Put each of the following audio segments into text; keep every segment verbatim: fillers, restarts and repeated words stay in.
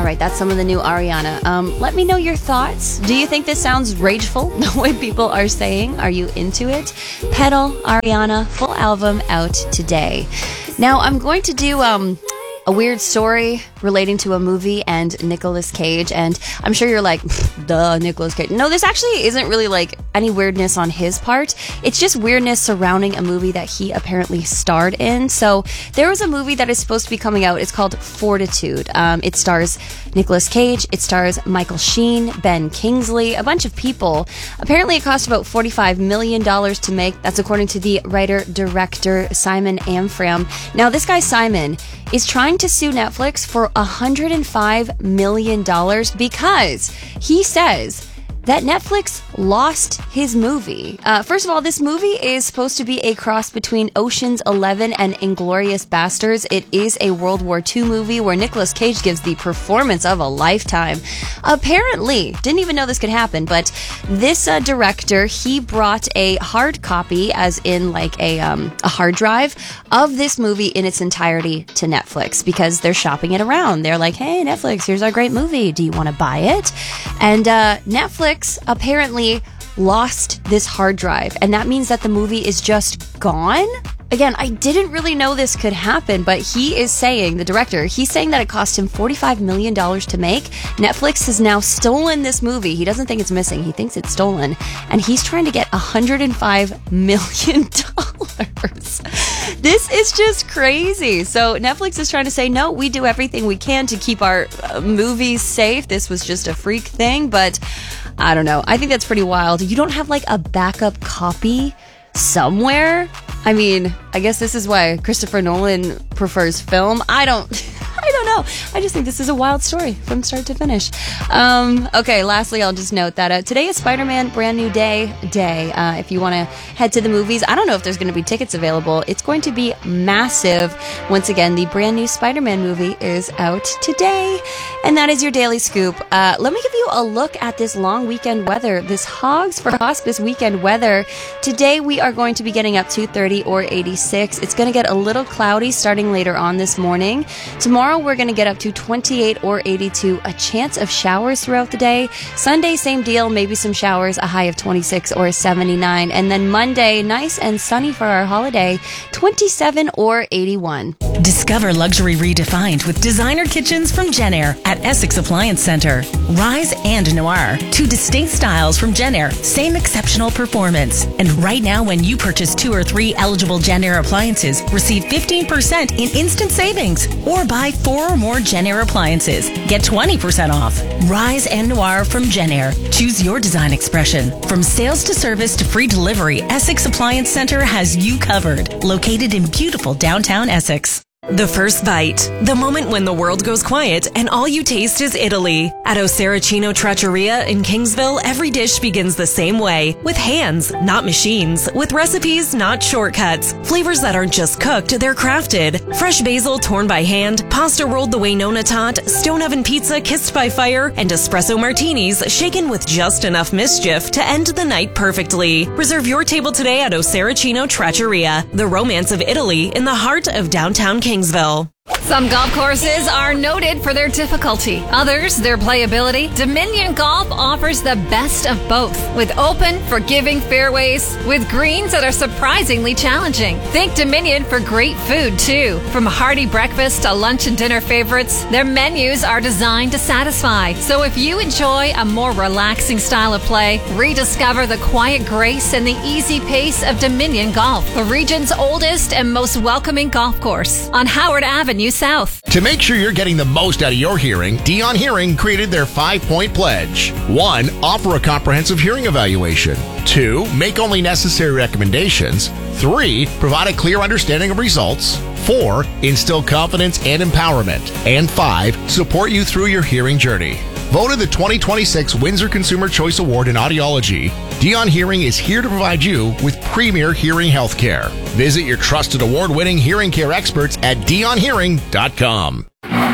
right, that's some of the new Ariana. Um, let me know your thoughts. Do you think this sounds rageful, the way people are saying? Are you into it? Pedal, Ariana, full album out today. Now, I'm going to do um, a weird story relating to a movie and Nicolas Cage, and I'm sure you're like, duh, Nicolas Cage. No, this actually isn't really like any weirdness on his part. It's just weirdness surrounding a movie that he apparently starred in. So there was a movie that is supposed to be coming out. It's called Fortitude. Um, it stars Nicolas Cage. It stars Michael Sheen, Ben Kingsley, a bunch of people. Apparently it cost about forty-five million dollars to make. That's according to the writer-director Simon Amfram. Now, this guy Simon is trying to sue Netflix for one hundred five million dollars because he says that Netflix lost his movie. Uh, first of all, this movie is supposed to be a cross between Ocean's Eleven and Inglourious Basterds. It is a World War Two movie where Nicolas Cage gives the performance of a lifetime. Apparently, didn't even know this could happen, but this uh, director, he brought a hard copy, as in like a, um, a hard drive, of this movie in its entirety to Netflix because they're shopping it around. They're like, hey, Netflix, here's our great movie. Do you want to buy it? And uh, Netflix apparently lost this hard drive, and that means that the movie is just gone. Again, I didn't really know this could happen, but he is saying, the director, he's saying that it cost him forty-five million dollars to make. Netflix has now stolen this movie. He doesn't think it's missing. He thinks it's stolen. And he's trying to get one hundred five million dollars. This is just crazy. So Netflix is trying to say, no, we do everything we can to keep our uh, movies safe. This was just a freak thing, but I don't know. I think that's pretty wild. You don't have like a backup copy somewhere? I mean, I guess this is why Christopher Nolan prefers film. I don't... I don't know. I just think this is a wild story from start to finish. Um, okay, lastly, I'll just note that uh, today is Spider-Man Brand New Day Day. Uh, if you want to head to the movies, I don't know if there's going to be tickets available. It's going to be massive. Once again, the brand new Spider-Man movie is out today. And that is your Daily Scoop. Uh, let me give you a look at this long weekend weather, this Hogs for Hospice weekend weather. Today, we are going to be getting up to thirty or eighty-six. It's going to get a little cloudy starting later on this morning. Tomorrow, we're going to get up to twenty-eight or eighty-two, a chance of showers throughout the day. Sunday, same deal, maybe some showers, a high of twenty-six or seventy-nine. And then Monday, nice and sunny for our holiday, twenty-seven or eighty-one. Discover luxury redefined with designer kitchens from Jenn-Air at Essex Appliance Center. Rise and Noir, two distinct styles from Jenn-Air, same exceptional performance. And right now, when you purchase two or three eligible Jenn-Air appliances, receive fifteen percent in instant savings. Or buy four or more Jenn-Air appliances, get twenty percent off. Rise and Noir from Jenn-Air. Choose your design expression. From sales to service to free delivery, Essex Appliance Center has you covered. Located in beautiful downtown Essex. The first bite. The moment when the world goes quiet and all you taste is Italy. At Oseracino Trattoria in Kingsville, every dish begins the same way. With hands, not machines. With recipes, not shortcuts. Flavors that aren't just cooked, they're crafted. Fresh basil torn by hand, pasta rolled the way Nonna taught, stone oven pizza kissed by fire, and espresso martinis shaken with just enough mischief to end the night perfectly. Reserve your table today at Oseracino Trattoria, the romance of Italy in the heart of downtown Kingsville. Kingsville. Some golf courses are noted for their difficulty. Others, their playability. Dominion Golf offers the best of both, with open, forgiving fairways, with greens that are surprisingly challenging. Think Dominion for great food, too. From hearty breakfast to lunch and dinner favorites, their menus are designed to satisfy. So if you enjoy a more relaxing style of play, rediscover the quiet grace and the easy pace of Dominion Golf, the region's oldest and most welcoming golf course on Howard Avenue South. To make sure you're getting the most out of your hearing, Dion Hearing created their five-point pledge. One, offer a comprehensive hearing evaluation. Two, make only necessary recommendations. Three, provide a clear understanding of results. Four, instill confidence and empowerment. And five, support you through your hearing journey. Voted the twenty twenty-six Windsor Consumer Choice Award in Audiology, Dion Hearing is here to provide you with premier hearing health care. Visit your trusted award-winning hearing care experts at dion hearing dot com.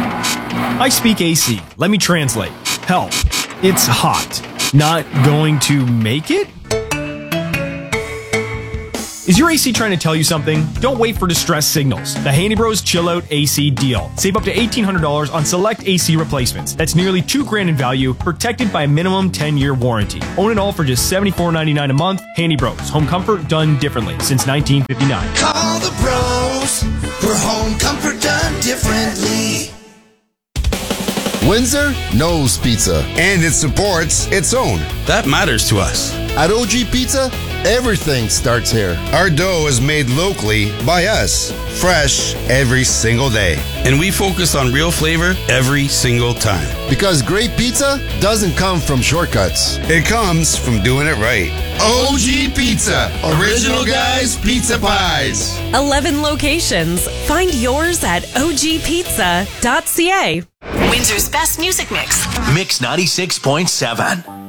I speak A C. Let me translate. Help. It's hot. Not going to make it? Is your A C trying to tell you something? Don't wait for distress signals. The Handy Bros Chill Out A C deal. Save up to eighteen hundred dollars on select A C replacements. That's nearly two grand in value, protected by a minimum ten-year warranty. Own it all for just seventy-four ninety-nine a month. Handy Bros. Home comfort done differently since nineteen fifty-nine. Call the pros for home comfort done differently. Windsor knows pizza. And it supports its own. That matters to us. At O G Pizza, everything starts here. Our dough is made locally by us, fresh every single day. And we focus on real flavor every single time. Because great pizza doesn't come from shortcuts. It comes from doing it right. O G Pizza, Original Guys Pizza Pies. eleven locations. Find yours at o g pizza dot c a. Windsor's best music mix. Mix ninety-six point seven.